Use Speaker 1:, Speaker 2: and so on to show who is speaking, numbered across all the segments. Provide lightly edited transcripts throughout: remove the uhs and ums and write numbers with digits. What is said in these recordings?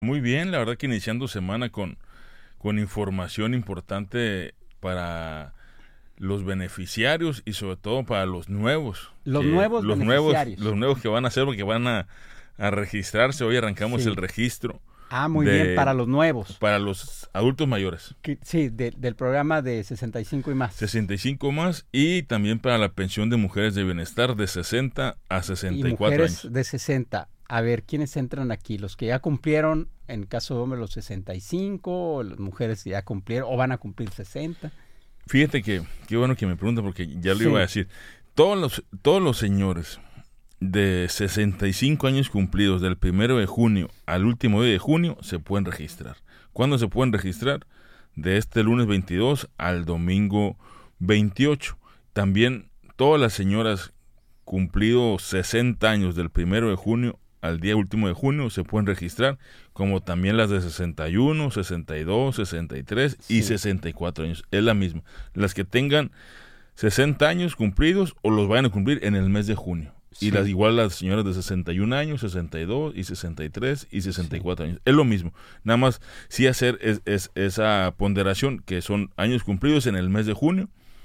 Speaker 1: Muy bien, la verdad que iniciando semana con información importante para los beneficiarios y sobre todo para los nuevos,
Speaker 2: Los nuevos
Speaker 1: los
Speaker 2: beneficiarios.
Speaker 1: nuevos que van a hacer porque van a registrarse. Hoy arrancamos el
Speaker 2: Sí.
Speaker 1: registro
Speaker 2: Ah, muy bien,
Speaker 1: de
Speaker 2: para los nuevos.
Speaker 1: para los adultos mayores,
Speaker 2: Sí, del programa de 65 y más.
Speaker 1: 65 más, y también para la pensión de mujeres de bienestar de 60 a
Speaker 2: Y
Speaker 1: 64
Speaker 2: mujeres
Speaker 1: años.
Speaker 2: de 60. A ver, ¿quiénes entran aquí? ¿Los que ya cumplieron, en caso de hombres, los 65? ¿O las mujeres que ya cumplieron o van a cumplir 60?
Speaker 1: Fíjate que qué bueno que me pregunta porque ya lo
Speaker 2: Sí.
Speaker 1: iba a decir. Todos los señores de 65 años cumplidos del 1 de junio al último día de junio se pueden registrar. ¿Cuándo se pueden registrar? De este lunes 22 al domingo 28. También todas las señoras cumplidos 60 años del 1 de junio al día último de junio se pueden registrar, como también las de 61, 62, 63 y
Speaker 2: Sí.
Speaker 1: 64 años. Es la misma. Las que tengan 60 años cumplidos o los vayan a cumplir en el mes de junio.
Speaker 2: Sí.
Speaker 1: Y igual las señoras de 61 años, 62 y 63 y 64 años. Es lo mismo. Nada más sí hacer esa ponderación que son años cumplidos en el mes de junio,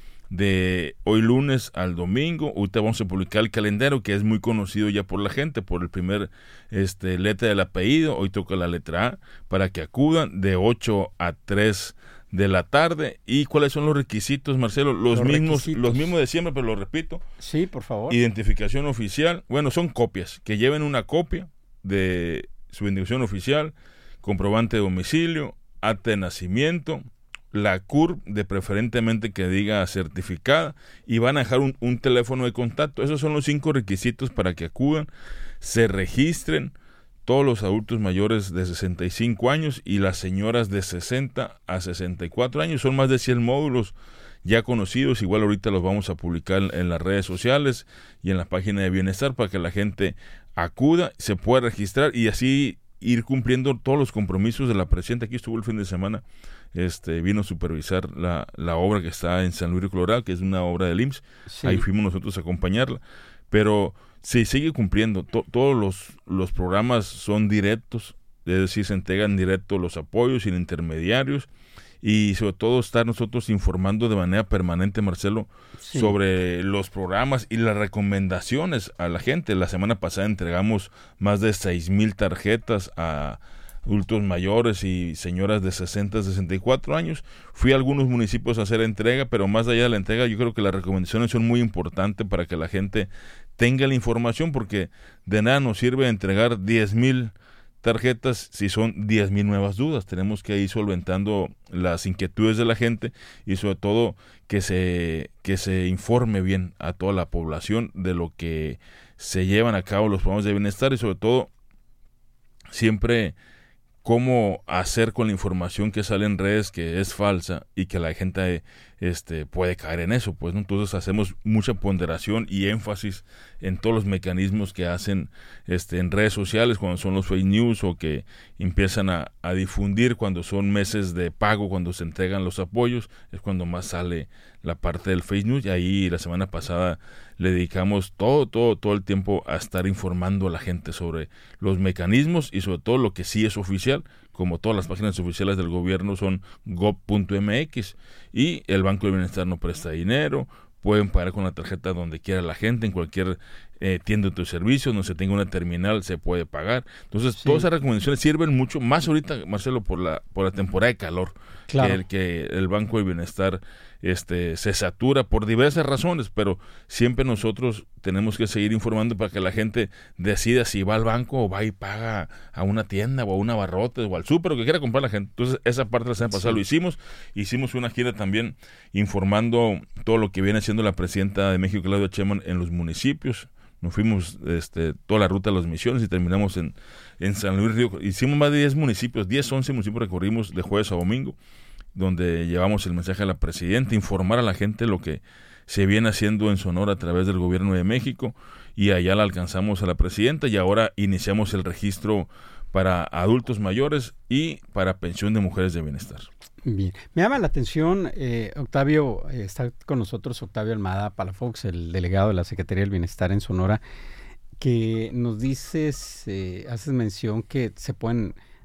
Speaker 1: de hoy lunes al domingo. Ahorita vamos a publicar el calendario que es muy conocido ya por la gente, por el primer letra del apellido. Hoy toca la letra A para que acudan de 8 a 3 de la tarde. ¿Y cuáles son los requisitos, Marcelo? Los mismos de siempre, pero lo repito.
Speaker 2: Sí, por favor.
Speaker 1: Identificación oficial. Bueno, son copias. Que lleven una copia de su identificación oficial, comprobante de domicilio, acta de nacimiento, la CURP, de preferentemente que diga certificada, y van a dejar un teléfono de contacto. Esos son los 5 requisitos para que acudan, se registren todos los adultos mayores de 65 años y las señoras de 60 a 64 años. Son más de 100 módulos ya conocidos. Igual ahorita los vamos a publicar en las redes sociales y en la página de Bienestar para que la gente acuda, se pueda registrar y así ir cumpliendo todos los compromisos de la presidenta. Aquí estuvo el fin de semana, vino a supervisar la obra que está en San Luis Río Colorado, que es una obra del IMSS.
Speaker 2: Sí.
Speaker 1: Ahí fuimos nosotros a acompañarla, pero se sigue cumpliendo. Todos los programas son directos, es decir, se entregan directo los apoyos sin intermediarios, y sobre todo estar nosotros informando de manera permanente, Marcelo,
Speaker 2: Sí.
Speaker 1: sobre los programas y las recomendaciones a la gente. La semana pasada entregamos más de 6,000 tarjetas a adultos mayores y señoras de 60 a 64 años. Fui a algunos municipios a hacer entrega, pero más allá de la entrega, yo creo que las recomendaciones son muy importantes para que la gente tenga la información, porque de nada nos sirve entregar 10,000 tarjetas si son 10,000 nuevas dudas. Tenemos que ir solventando las inquietudes de la gente y sobre todo que se informe bien a toda la población de lo que se llevan a cabo los programas de bienestar, y sobre todo siempre cómo hacer con la información que sale en redes, que es falsa y que la gente puede caer en eso, pues, ¿no? Entonces hacemos mucha ponderación y énfasis en todos los mecanismos que hacen en redes sociales cuando son los fake news, o que empiezan a difundir cuando son meses de pago, cuando se entregan los apoyos, es cuando más sale la parte del fake news. Y ahí la semana pasada le dedicamos todo el tiempo a estar informando a la gente sobre los mecanismos y sobre todo lo que sí es oficial, como todas las páginas oficiales del gobierno son gov.mx, y el Banco del Bienestar no presta dinero. Pueden pagar con la tarjeta donde quiera la gente, en cualquier tienda de servicios, donde se tenga una terminal se puede pagar. Entonces,
Speaker 2: Sí.
Speaker 1: todas esas recomendaciones sirven mucho, más ahorita, Marcelo, por la temporada de calor,
Speaker 2: Claro.
Speaker 1: que el Banco del Bienestar se satura por diversas razones, pero siempre nosotros tenemos que seguir informando para que la gente decida si va al banco o va y paga a una tienda o a un abarrotes o al súper, o que quiera comprar la gente. Entonces, esa parte la semana pasada lo hicimos una gira también informando todo lo que viene haciendo la presidenta de México, Claudia Sheinbaum, en los municipios. Nos fuimos toda la ruta de las misiones y terminamos en San Luis Río. Hicimos más de 10 municipios, 11 municipios recorrimos de jueves a domingo, donde llevamos el mensaje a la presidenta, informar a la gente lo que se viene haciendo en Sonora a través del gobierno de México, y allá la alcanzamos a la presidenta, y ahora iniciamos el registro para adultos mayores y para pensión de mujeres de bienestar.
Speaker 2: Bien. Me llama la atención, Octavio, está con nosotros Octavio Almada Palafox, el delegado de la Secretaría del Bienestar en Sonora, que nos dices, haces mención que se pueden